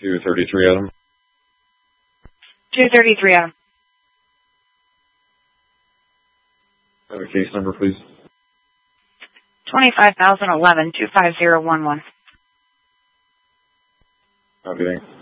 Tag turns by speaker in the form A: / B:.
A: 233, Adam.
B: 233, Adam.
A: Case number, please.
B: 25,011, 25011.
A: Copy, thanks.